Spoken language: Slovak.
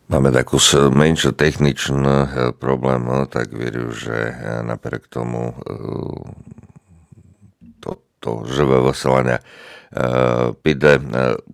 Máme takú menšiu techničnú problém, no, tak verím, že napriek tomu to živé vysielanie príde.